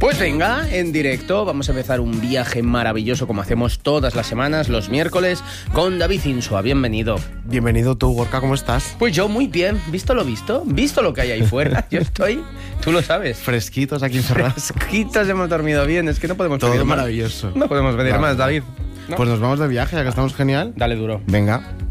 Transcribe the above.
Pues venga, en directo vamos a empezar un viaje maravilloso como hacemos todas las semanas, los miércoles, con David Insua. Bienvenido. Bienvenido tú, Gorka, ¿cómo estás? Pues yo muy bien, ¿visto lo que hay ahí fuera? Yo estoy, tú lo sabes. Fresquitos aquí encerrados. Fresquitos, hemos dormido bien, es que no podemos Todo pedir más. maravilloso. No podemos pedir más, David. ¿No? Pues nos vamos de viaje, ya que estamos genial. Dale duro. Venga.